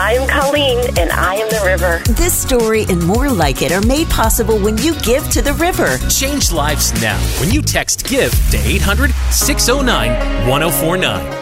I am Colleen, and I am the river. This story and more like it are made possible when you give to the river. Change lives now when you text GIVE to 800-609-1049.